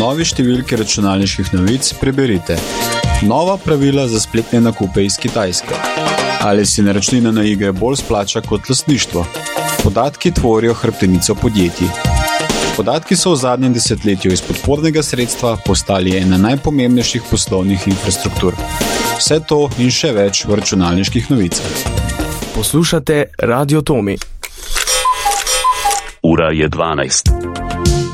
novi številki računalniških novic preberite: nova pravila za spletne nakupe iz Kitajske. Ali si naročnina na igre bolj splača kot lastništvo? Podatki tvorijo hrbtenico podjetij. Podatki so v zadnjem desetletju iz podpornega sredstva postali ena najpomembnejših poslovnih infrastruktur. Vse to in še več v računalniških novicah. Poslušate Radio Tomi. Ura je 12.